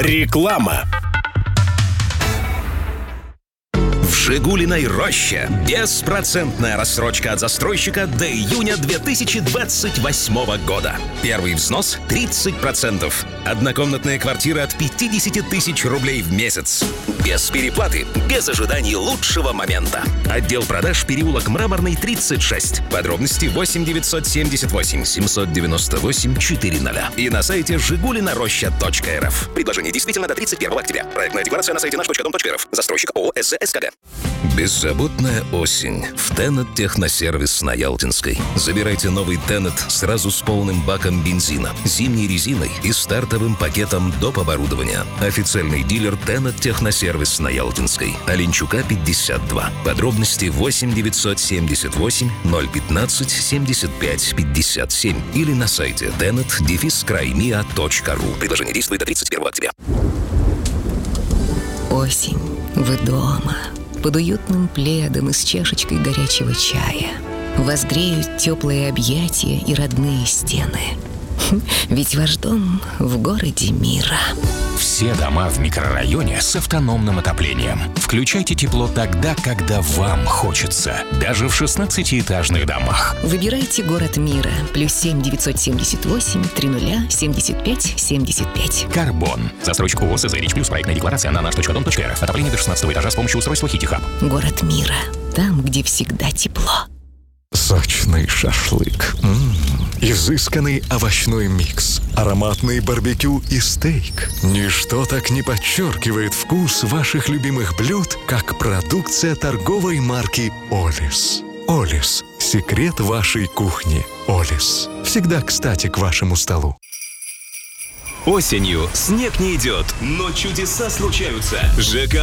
Реклама. В «Жигулиной роще» беспроцентная рассрочка от застройщика до июня 2028 года. Первый взнос 30%. Однокомнатная квартира от 50 тысяч рублей в месяц. Без переплаты, без ожиданий лучшего момента. Отдел продаж, переулок Мраморный, 36. Подробности 8 978 798 400. И на сайте жигулинароща.рф. Предложение действительно до 31 октября. Проектная декларация на сайте наш.дом.рф. Застройщик ООО «СЗ-СКГ». Беззаботная осень в Тенет Техносервис на Ялтинской. Забирайте новый Тенет сразу с полным баком бензина, зимней резиной и стартовым пакетом доп. Оборудования. Официальный дилер Тенет Техносервис на Ялтинской. Оленчука, 52. Подробности 8 978 015 75 57 или на сайте tenet-краймиа.ру. Предложение действует до 31 октября. Осень. Вы дома. Под уютным пледом и с чашечкой горячего чая. Вас греют теплые объятия и родные стены. Ведь ваш дом в городе мира. Все дома в микрорайоне с автономным отоплением. Включайте тепло тогда, когда вам хочется. Даже в 16-этажных домах. Выбирайте город мира. +7 978 30 75 75. Карбон. Застройщик ООО «СЗ-Рич Плюс». Проектная декларация на наш.дом.рф. Отопление до 16 этажа с помощью устройства Хити-Хаб. Город мира. Там, где всегда тепло. Сочный шашлык. Изысканный овощной микс. Ароматный барбекю и стейк. Ничто так не подчеркивает вкус ваших любимых блюд, как продукция торговой марки «Олис». «Олис» – секрет вашей кухни. «Олис» – всегда кстати к вашему столу. Осенью снег не идет, но чудеса случаются. ЖК